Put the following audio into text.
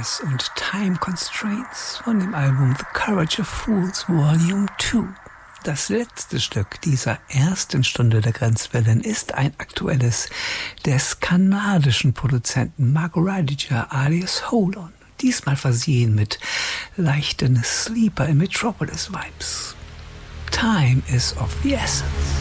Jazz und Time Constraints von dem Album The Courage of Fools Volume 2. Das letzte Stück dieser ersten Stunde der Grenzwellen ist ein aktuelles des kanadischen Produzenten Mark Radiger alias Hold On, diesmal versehen mit leichten Sleeper in Metropolis Vibes. Time is of the essence.